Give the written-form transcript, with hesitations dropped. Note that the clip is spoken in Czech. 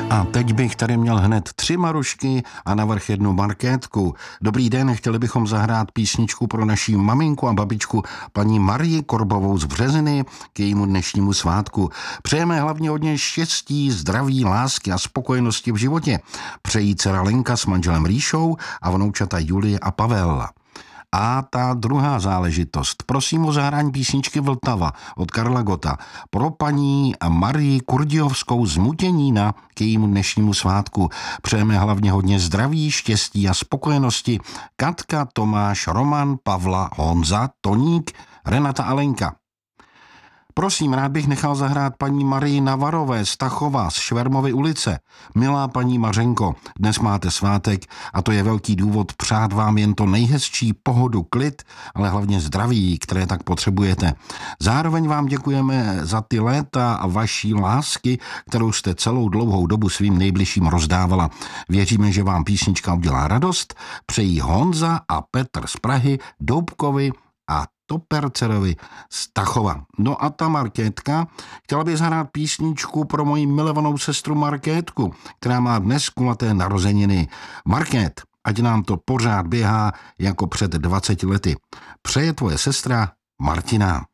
A teď bych tady měl hned 3 Marušky a navrch 1 Markétku. Dobrý den, chtěli bychom zahrát písničku pro naší maminku a babičku paní Marii Korbovou z Březiny k jejímu dnešnímu svátku. Přejeme hlavně hodně štěstí, zdraví, lásky a spokojenosti v životě. Přejí dcera Lenka s manželem Ríšou a vnoučata Julie a Pavel. A ta druhá záležitost. Prosím o zahrání písničky Vltava od Karla Gotta pro paní Marii Kurdiovskou z Mutěnína k jejímu dnešnímu svátku. Přejeme hlavně hodně zdraví, štěstí a spokojenosti. Katka, Tomáš, Roman, Pavla, Honza, Toník, Renata a Lenka. Prosím, rád bych nechal zahrát paní Marii Navarové z Tachova z Švermovy ulice. Milá paní Mařenko, dnes máte svátek a to je velký důvod přát vám jen to nejhezčí, pohodu, klid, ale hlavně zdraví, které tak potřebujete. Zároveň vám děkujeme za ty léta a vaší lásky, kterou jste celou dlouhou dobu svým nejbližším rozdávala. Věříme, že vám písnička udělá radost. Přejí Honza a Petr z Prahy, Doubkovi a Topercerovi z Tachova. No a ta Markétka chtěla by zahrát písničku pro moji milovanou sestru Markétku, která má dnes kulaté narozeniny. Markét, ať nám to pořád běhá jako před 20 lety. Přeje tvoje sestra Martina.